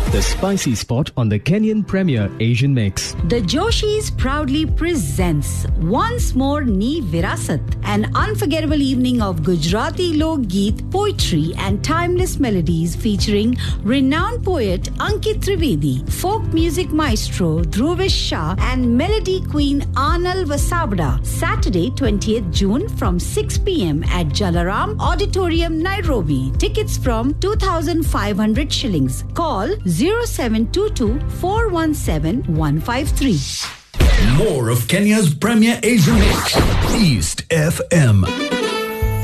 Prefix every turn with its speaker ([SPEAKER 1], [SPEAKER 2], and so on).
[SPEAKER 1] the spicy spot on the Kenyan Premier Asian Mix.
[SPEAKER 2] The Joshis proudly presents once more Ni Virasat, an unforgettable evening of Gujarati Lok Geet, poetry and timeless melodies featuring renowned poet Ankit Trivedi, folk music maestro Dhruvesh Shah and melody queen Anal Vasavada. Saturday 20th June from 6 p.m. at Jalaram Auditorium, Nairobi. Tickets from 2,500 shillings. Call 0722 417 153.
[SPEAKER 3] More of Kenya's Premier Asian Mix. East FM.